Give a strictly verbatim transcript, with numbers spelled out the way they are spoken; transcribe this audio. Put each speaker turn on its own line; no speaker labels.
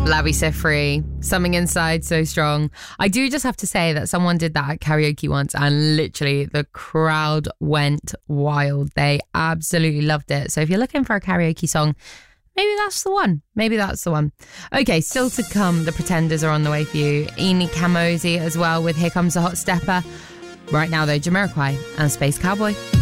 Lavi Siffrey, Something Inside So Strong. I do just have to say that someone did that at karaoke once and literally the crowd went wild. They absolutely loved it. So if you're looking for a karaoke song, maybe that's the one. Maybe that's the one. Okay, still to come, The Pretenders are on the way for you. Eni Kamosi as well with Here Comes the Hot Stepper. Right now though, Jamiroquai and Space Cowboy.